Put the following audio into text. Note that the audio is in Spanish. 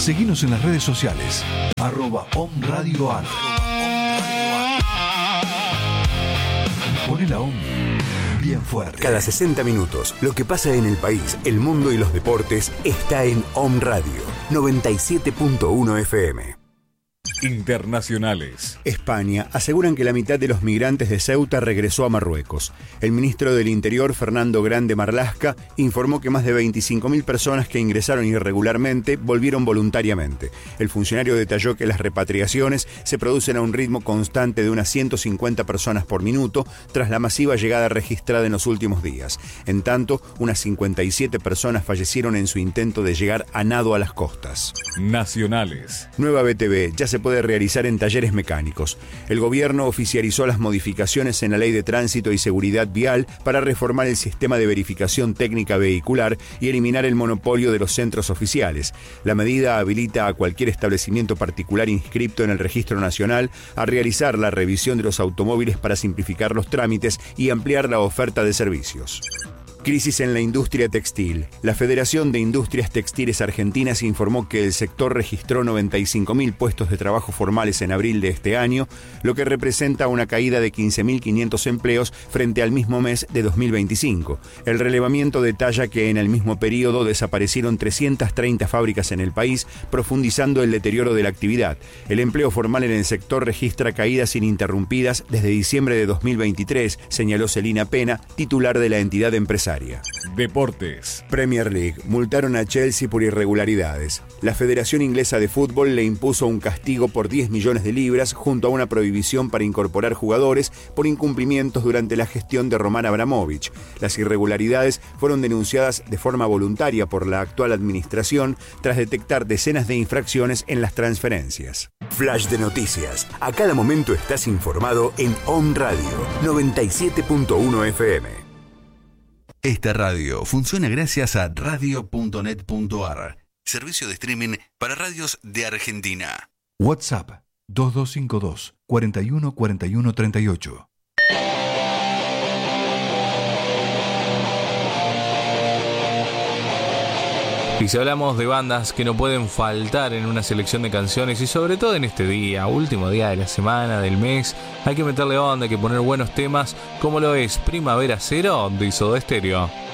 Seguinos en las redes sociales. @OMRadioAR. Poné la OM bien fuerte. Cada 60 minutos, lo que pasa en el país, el mundo y los deportes está en OM Radio 97.1 FM. Internacionales. España aseguran que la mitad de los migrantes de Ceuta regresó a Marruecos. El ministro del Interior, Fernando Grande Marlasca, informó que más de 25.000 personas que ingresaron irregularmente volvieron voluntariamente. El funcionario detalló que las repatriaciones se producen a un ritmo constante de unas 150 personas por minuto tras la masiva llegada registrada en los últimos días. En tanto, unas 57 personas fallecieron en su intento de llegar a nado a las costas. Nacionales. Nueva BTV ya se puede realizar en talleres mecánicos. El gobierno oficializó las modificaciones en la Ley de Tránsito y Seguridad Vial para reformar el sistema de verificación técnica vehicular y eliminar el monopolio de los centros oficiales. La medida habilita a cualquier establecimiento particular inscripto en el Registro Nacional a realizar la revisión de los automóviles para simplificar los trámites y ampliar la oferta de servicios. Crisis en la industria textil. La Federación de Industrias Textiles Argentinas informó que el sector registró 95.000 puestos de trabajo formales en abril de este año, lo que representa una caída de 15.500 empleos frente al mismo mes de 2025. El relevamiento detalla que en el mismo periodo desaparecieron 330 fábricas en el país, profundizando el deterioro de la actividad. El empleo formal en el sector registra caídas ininterrumpidas desde diciembre de 2023, señaló Celina Pena, titular de la entidad empresaria. Deportes. Premier League. Multaron a Chelsea por irregularidades. La Federación Inglesa de Fútbol le impuso un castigo por 10 millones de libras junto a una prohibición para incorporar jugadores por incumplimientos durante la gestión de Roman Abramovich. Las irregularidades fueron denunciadas de forma voluntaria por la actual administración tras detectar decenas de infracciones en las transferencias. Flash de noticias. A cada momento estás informado en OM Radio 97.1 FM. Esta radio funciona gracias a radio.net.ar, servicio de streaming para radios de Argentina. WhatsApp 2252 41 41 38. Y si hablamos de bandas que no pueden faltar en una selección de canciones y sobre todo en este día, último día de la semana, del mes, hay que meterle onda, hay que poner buenos temas como lo es Primavera Cero de Soda Stereo.